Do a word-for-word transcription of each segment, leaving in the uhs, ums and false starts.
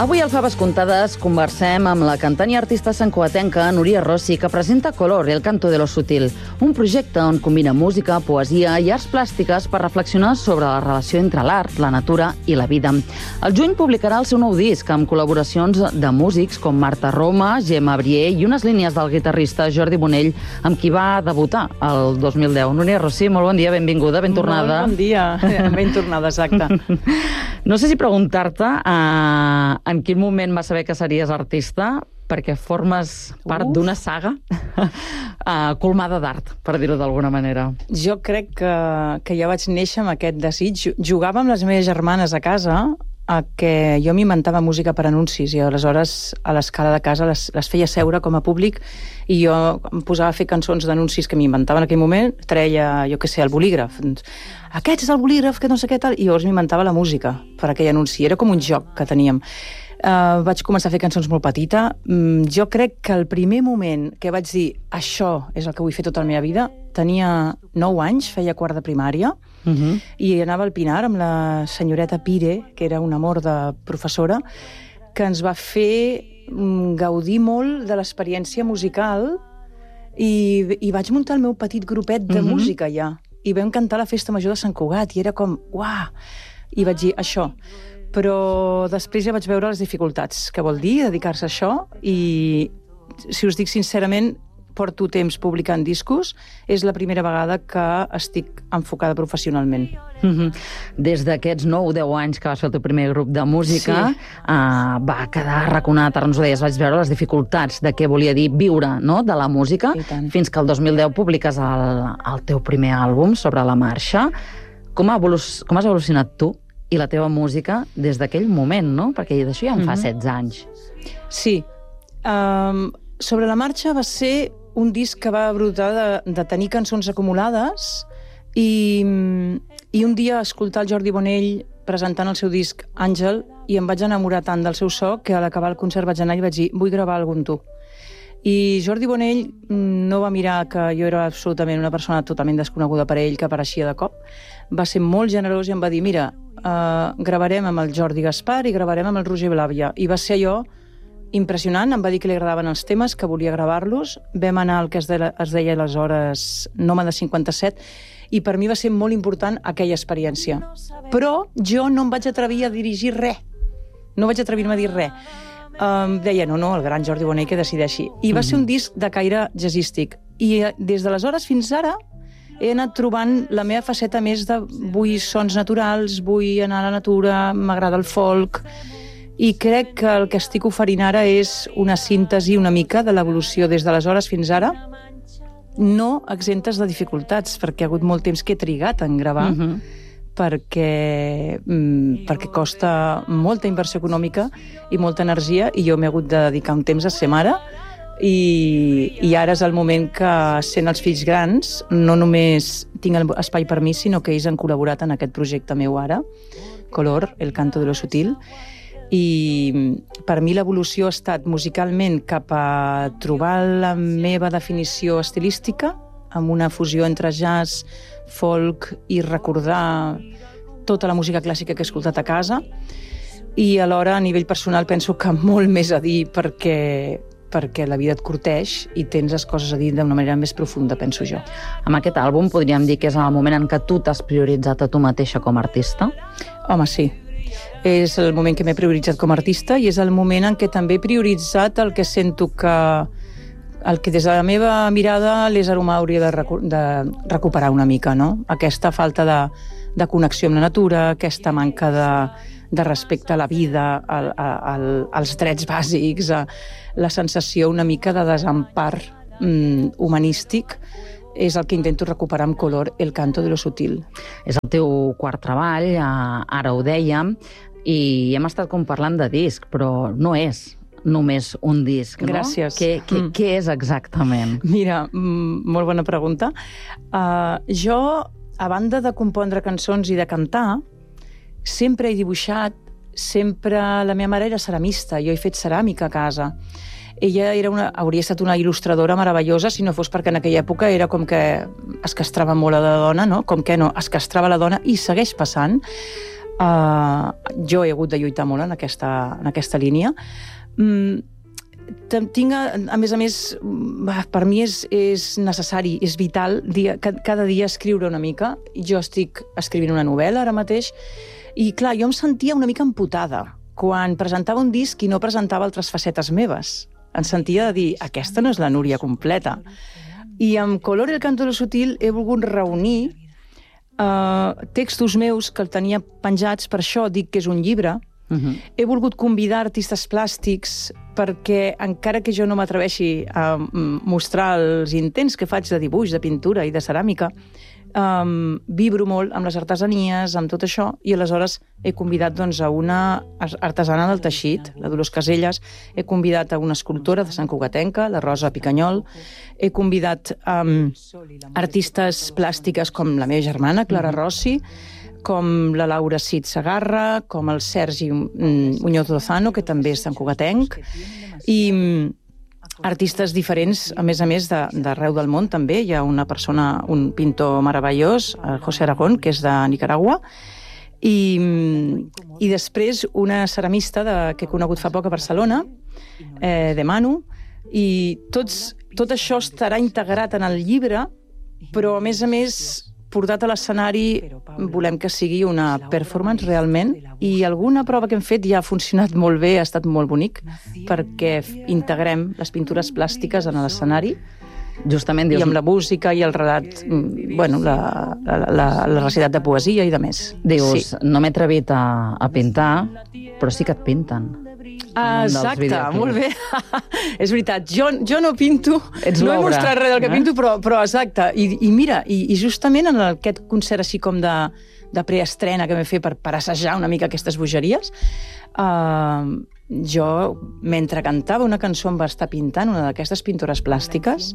Avui al Faves Contades conversem amb la cantant i artista santcugatenca Núria Rossi, que presenta Color, el canto de lo sutil, un projecte on combina música, poesia i arts plàstiques per reflexionar sobre la relació entre l'art, la natura i la vida. El juny publicarà el seu nou disc amb col·laboracions de músics com Marta Roma, Gemma Brier i unes línies del guitarrista Jordi Bonell, amb qui va debutar el dos mil deu. Núria Rossi, molt bon dia, benvinguda, ben tornada. Molt bon dia, ben tornada, exacte. No sé si preguntar-te uh, en quin moment vas saber que series artista, perquè formes part d'una saga uh, colmada d'art, per dir-ho d'alguna manera. Jo crec que, que ja vaig néixer amb aquest desig. Jugava amb les meves germanes a casa a que jo m'inventava música per anuncis i aleshores a l'escala de casa les, les feia seure com a públic i jo em posava a fer cançons d'anuncis que m'inventava en aquell moment, treia, jo què sé, el bolígraf. Aquest és el bolígraf, que no sé què tal, i llavors m'inventava la música per aquell anunci. Era com un joc que teníem. Uh, vaig començar a fer cançons molt petita. Mm, jo crec que el primer moment que vaig dir això és el que vull fer tota la meva vida, tenia nou anys, feia quart de primària, uh-huh. i anava al Pinar amb la senyoreta Pire, que era un amor de professora, que ens va fer mm, gaudir molt de l'experiència musical i, i vaig muntar el meu petit grupet de uh-huh. música ja. I vam cantar la Festa Major de Sant Cugat i era com, uah! I vaig dir, això. Però després ja vaig veure les dificultats que vol dir dedicar-se a això i, si us dic sincerament, porto temps publicant discos. És la primera vegada que estic enfocada professionalment. Mm-hmm. Des d'aquests nou o deu anys que vas fer el teu primer grup de música, sí. uh, va quedar arraconat, ara ens ho deies, vaig veure les dificultats de què volia dir viure, no?, de la música, fins que el dos mil deu publiques el, el teu primer àlbum, Sobre la marxa. Com, ha evolu com has evolucionat tu i la teva música des d'aquell moment, no? Perquè d'això ja en fa setze anys. Sí. Um, Sobre la marxa va ser un disc que va brotar de, de tenir cançons acumulades i, i un dia escoltar el Jordi Bonell presentant el seu disc Àngel i em vaig enamorar tant del seu so que a l'acabar el concert vaig anar i vaig dir vull gravar alguna amb tu. I Jordi Bonell no va mirar que jo era absolutament una persona totalment desconeguda per ell, que apareixia de cop. Va ser molt generós i em va dir, mira, uh, gravarem amb el Jordi Gaspar i gravarem amb el Roger Blàvia. I va ser allò impressionant, em va dir que li agradaven els temes, que volia gravar-los. Vam anar al que es deia, es deia aleshores Nòmada cinquanta-set i per mi va ser molt important aquella experiència. Però jo no em vaig atrevir a dirigir res. No vaig atrevir-me a dir res. Um, deia, no, no, el gran Jordi Bonell que decideixi. I va ser un disc de caire jazzístic. I des d'aleshores fins ara he anat trobant la meva faceta més de vull sons naturals, vull anar a la natura, m'agrada el folk, i crec que el que estic oferint ara és una síntesi una mica de l'evolució des d'aleshores fins ara, no exemptes de dificultats, perquè ha hagut molt temps que he trigat en gravar, uh-huh. perquè, mm, perquè costa molta inversió econòmica i molta energia, i jo m'he hagut de dedicar un temps a ser mare, i, i ara és el moment que, sent els fills grans, no només tinc espai per mi, sinó que ells han col·laborat en aquest projecte meu ara, Color, el canto de lo sutil, i per mi l'evolució ha estat musicalment cap a trobar la meva definició estilística, amb una fusió entre jazz, folk i recordar tota la música clàssica que he escoltat a casa, i alhora a nivell personal penso que molt més a dir perquè, perquè la vida et curteix i tens les coses a dir d'una manera més profunda, penso jo. Amb aquest àlbum podríem dir que és el moment en què tu t'has prioritzat a tu mateixa com a artista? Home, sí. És el moment que m'he prioritzat com a artista i és el moment en què també he prioritzat el que sento que el que des de la meva mirada l'ésser humà hauria de, recu de recuperar una mica, no? Aquesta falta de, de connexió amb la natura, aquesta manca de, de respecte a la vida, al, al, als drets bàsics, a la sensació una mica de desempar mm, humanístic, és el que intento recuperar amb Color, el canto de lo sutil. És el teu quart treball, ara ho dèiem, i hem estat com parlant de disc, però no és només un disc, no? Gràcies. Què, què, mm. què és exactament? Mira, molt bona pregunta. Uh, jo, a banda de compondre cançons i de cantar, sempre he dibuixat, sempre la meva mare era ceramista, jo he fet ceràmica a casa. Ella era una, hauria estat una il·lustradora meravellosa si no fos perquè en aquella època era com que es castrava molt a la dona, no? Com que no, es castrava la dona i segueix passant. Uh, jo he hagut de lluitar molt en aquesta, en aquesta línia. Mm, tinc, a, a més a més, per mi és, és necessari, és vital dia, cada dia escriure una mica. Jo estic escrivint una novel·la ara mateix i, clar, jo em sentia una mica amputada quan presentava un disc i no presentava altres facetes meves. Em sentia de dir, aquesta no és la Núria completa. I amb Color y el canto de lo sutil he volgut reunir uh, textos meus que el tenia penjats, per això dic que és un llibre. Uh-huh. He volgut convidar artistes plàstics perquè, encara que jo no m'atreveixi a mostrar els intents que faig de dibuix, de pintura i de ceràmica, um, vibro molt amb les artesanies, amb tot això, i aleshores he convidat doncs, a una artesana del teixit, la Dolors Caselles, he convidat a una escultora de Sant Cugatenca, la Rosa Picanyol, he convidat um, artistes plàstiques com la meva germana, Clara Rossi, com la Laura Cid Segarra, com el Sergi Muñoz Lozano, que també és Sant Cugatenc, i artistes diferents, a més a més, d'arreu del món també. Hi ha una persona, un pintor meravellós, José Aragón, que és de Nicaragua, i, i després una ceramista de, que he conegut fa poc a Barcelona, eh, de Manu, i tots, tot això estarà integrat en el llibre, però a més a més portat a l'escenari volem que sigui una performance realment, i alguna prova que hem fet ja ha funcionat molt bé, ha estat molt bonic, perquè integrem les pintures plàstiques en l'escenari. Justament dius... I amb la música i el relat, bueno, la, la, la, la recitat de poesia i de més. Dius, sí. No m'he atrevit a, a pintar, però sí que et pinten. Ah, exacte, molt bé. És veritat, jo, jo no pinto, Ets no he mostrat res del que eh? pinto, però, però exacte. I, i mira, i, i justament en aquest concert així com de, de preestrena que vam fer per, per assajar una mica aquestes bogeries, uh, jo, mentre cantava una cançó, em va estar pintant una d'aquestes pintures plàstiques,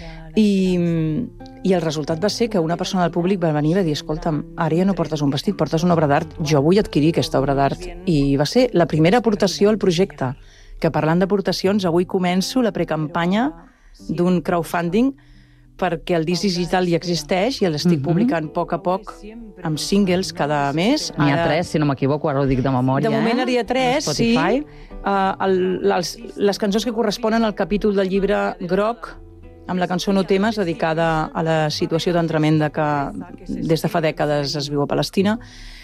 i, i el resultat va ser que una persona del públic va venir i va dir, escolta'm, ara ja no portes un vestit, portes una obra d'art, jo vull adquirir aquesta obra d'art. I va ser la primera aportació al projecte, que parlant d'aportacions, avui començo la precampanya d'un crowdfunding perquè el disc digital ja existeix i l'estic uh-huh. publicant a poc a poc amb singles cada mes. N'hi ha tres, si no m'equivoco, ara ho dic de memòria. De moment n'hi ha tres, sí. Uh, el, les, les cançons que corresponen al capítol del llibre groc, amb la cançó No temes, dedicada a la situació tan tremenda que des de fa dècades es viu a Palestina.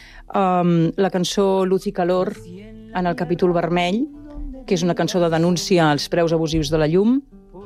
Um, la cançó Luz y calor, en el capítol vermell, que és una cançó de denúncia als preus abusius de la llum,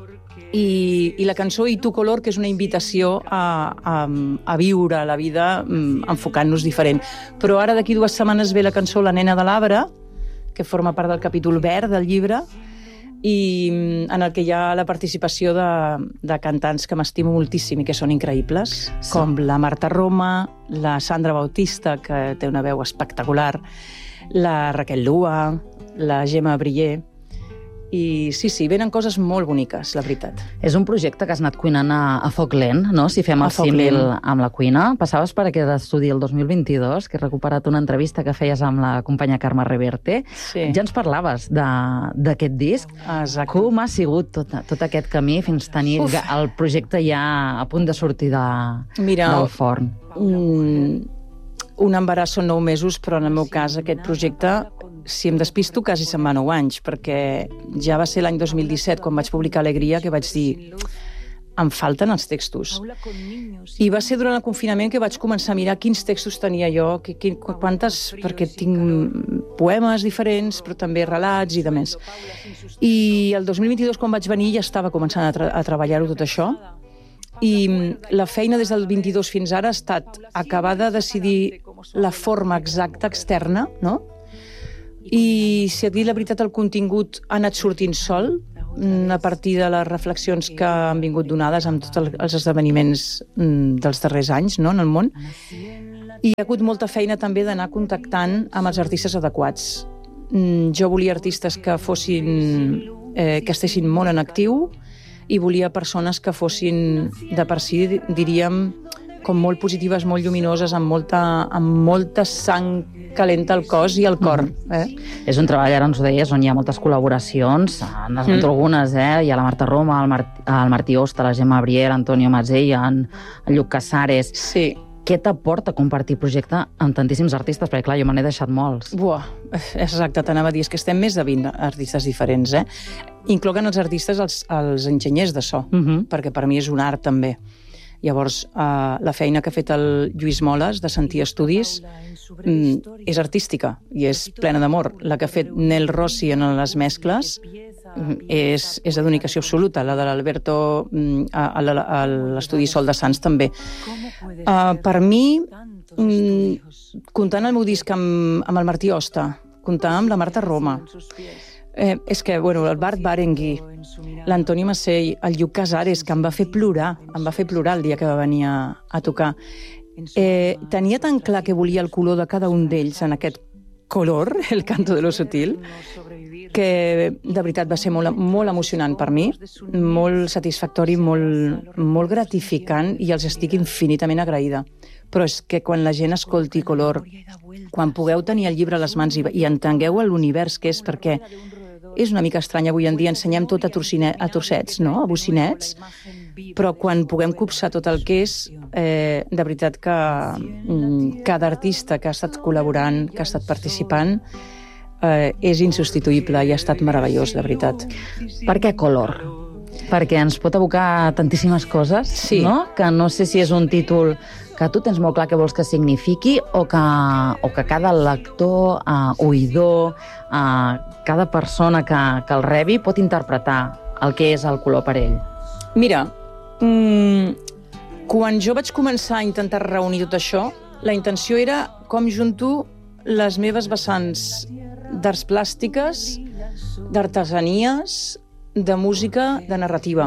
i, i la cançó I tu color, que és una invitació a, a, a viure la vida enfocant-nos diferent. Però ara d'aquí dues setmanes ve la cançó La nena de l'arbre, que forma part del capítol verd del llibre, i en el que hi ha la participació de, de cantants que m'estimo moltíssim i que són increïbles, sí. Com la Marta Roma, la Sandra Bautista, que té una veu espectacular, la Raquel Lua, la Gemma Brier. I sí, sí, venen coses molt boniques, la veritat. És un projecte que has anat cuinant a, a foc lent, no? Si fem el símil amb la cuina. Passaves per aquest estudi el dos mil vint-i-dos, que he recuperat una entrevista que feies amb la companya Carme Reverte. Sí. Ja ens parlaves d'aquest disc. Exacte. Com ha sigut tot, tot aquest camí fins a tenir Uf. el projecte ja a punt de sortir de, Mira, del forn? Un, un embaràs són nou mesos, però en el meu cas aquest projecte, si em despisto, quasi se'n va nou anys, perquè ja va ser l'any dos mil disset, quan vaig publicar Alegria, que vaig dir, em falten els textos. I va ser durant el confinament que vaig començar a mirar quins textos tenia jo, que, que, quantes, perquè tinc poemes diferents, però també relats i de més. I el dos mil vint-i-dos, quan vaig venir, ja estava començant a, tra a treballar-ho tot això, i la feina des del vint-i-dos fins ara ha estat acabar de decidir la forma exacta externa, no? I, si et dic la veritat, el contingut ha anat sortint sol a partir de les reflexions que han vingut donades amb tots els esdeveniments dels darrers anys, no?, en el món. I hi ha hagut molta feina també d'anar contactant amb els artistes adequats. Jo volia artistes que fossin, eh, que estessin molt en actiu, i volia persones que fossin, de per si, diríem, com molt positives, molt lluminoses, amb molta, amb molta sang calenta al cos i al cor. Mm-hmm. eh? És un treball, ara ens ho deies, on hi ha moltes col·laboracions, n'has mm. algunes, eh? Hi ha la Marta Roma, el, Mart el Martí Osta, la Gemma Brier, l'Antonio Mazzei, en, en Lluc Casares. Sí. què t'aporta compartir projecte amb tantíssims artistes? Perquè, clar, jo me n'he deixat molts. Buah, exacte, t'anava a dir, és que estem més de vint artistes diferents, eh? Inclouen els artistes els, els enginyers de so, uh -huh. perquè per mi és un art, també. Llavors, eh, la feina que ha fet el Lluís Moles, de Sentir Estudis, mm, és artística i és plena d'amor. La que ha fet Nel Rossi en les mescles és, és de dedicació absoluta. La de l'Alberto mm, a, a, a l'estudi Sol de Sants també. Uh, per mi, mm, comptant el meu disc amb, amb el Martí Osta, comptant amb la Marta Roma, eh, és que, bueno, el Bart Barengui, l'Antoni Massell, el Lluc Casares, que em va fer plorar, em va fer plorar el dia que va venir a, a tocar. Eh, tenia tan clar que volia el color de cada un d'ells en aquest color, el canto de lo sutil, que de veritat va ser molt, molt emocionant per mi, molt satisfactori, molt, molt gratificant, i els estic infinitament agraïda. Però és que quan la gent escolti Color, quan pugueu tenir el llibre a les mans i, i entengueu l'univers que és, perquè és una mica estrany avui en dia, ensenyem tot a, torcinet, a torsets, no? A bocinets, però quan puguem copsar tot el que és, eh, de veritat que mm, cada artista que ha estat col·laborant, que ha estat participant, eh, és insubstituïble i ha estat meravellós, de veritat. Per què Color? Perquè ens pot evocar tantíssimes coses, sí. No? Que no sé si és un títol que tu tens molt clar què vols que signifiqui o que, o que cada lector, uh, oïdor, uh, cada persona que, que el rebi pot interpretar el que és el color per ell. Mira, mmm, quan jo vaig començar a intentar reunir tot això, la intenció era com junto les meves vessants d'arts plàstiques, d'artesanies, de música, de narrativa.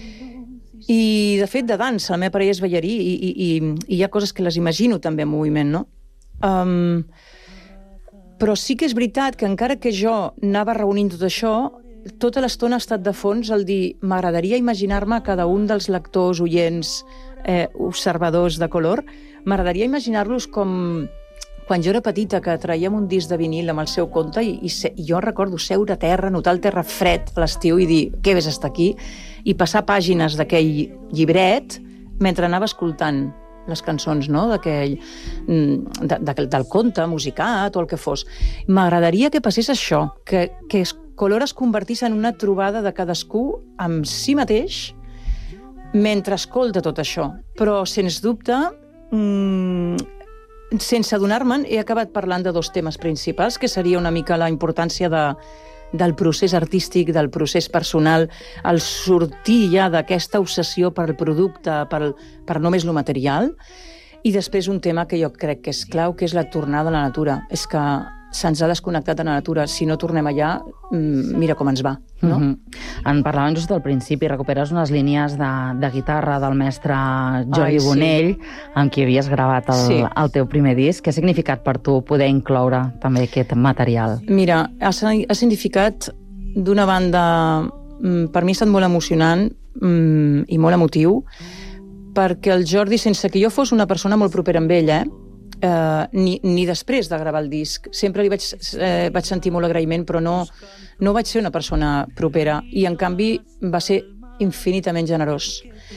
I, de fet, de dansa. La meva parella és ballarí i, i, i, i hi ha coses que les imagino també en moviment, no? Um, però sí que és veritat que encara que jo anava reunint tot això, tota l'estona ha estat de fons el dir m'agradaria imaginar-me cada un dels lectors, oients, eh, observadors de Color, m'agradaria imaginar-los com quan jo era petita, que traiem un disc de vinil amb el seu conte i, i, se, i jo recordo seure a terra, notar el terra fred a l'estiu i dir què ves estar aquí, i passar pàgines d'aquell llibret mentre anava escoltant les cançons, no? D'aquell, de, de, del conte musicat o el que fos. M'agradaria que passés això, que, que Color es convertís en una trobada de cadascú amb si mateix mentre escolta tot això. Però, sens dubte, mmm, sense adonar-me'n, he acabat parlant de dos temes principals, que seria una mica la importància de, del procés artístic, del procés personal, el sortir ja d'aquesta obsessió per el producte, per, per només lo material, i després un tema que jo crec que és clau, que és la tornada a la natura. És que se'ns ha desconnectat de la natura. Si no tornem allà, mira com ens va, no? Mm-hmm. En parlàvem just al principi, recuperes unes línies de, de guitarra del mestre Jordi Ai, sí. Bonell, amb qui havies gravat el, sí. el teu primer disc. Què ha significat per tu poder incloure també aquest material? Mira, ha, ha significat, d'una banda, per mi ha estat molt emocionant i molt emotiu, perquè el Jordi, sense que jo fos una persona molt propera amb ell, eh, Uh, ni, ni després de gravar el disc. Sempre li vaig, eh, vaig sentir molt agraïment, però no, no vaig ser una persona propera. I, en canvi, va ser infinitament generós.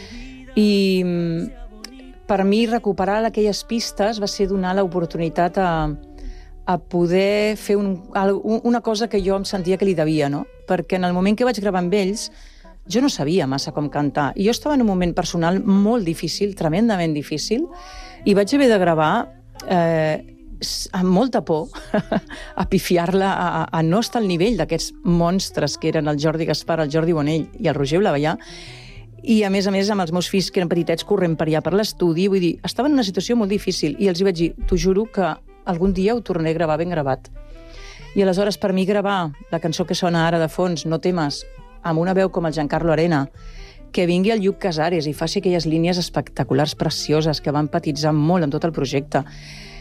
I per mi recuperar aquelles pistes va ser donar l'oportunitat a, a poder fer un, una cosa que jo em sentia que li devia, no? Perquè en el moment que vaig gravar amb ells, jo no sabia massa com cantar. I jo estava en un moment personal molt difícil, tremendament difícil, i vaig haver de gravar Eh, amb molta por a pifiar-la, a, a no estar al nivell d'aquests monstres que eren el Jordi Gaspar, el Jordi Bonell i el Roger Blavallà, i a més a més amb els meus fills que eren petitets corrent per allà per l'estudi. Vull dir, estava en una situació molt difícil i els hi vaig dir, t'ho juro que algun dia ho tornaré a gravar ben gravat. I aleshores per mi gravar la cançó que sona ara de fons, No temes, amb una veu com el Giancarlo Arena, que vingui el Lluc Casares i faci aquelles línies espectaculars, precioses, que van empatitzar molt amb tot el projecte,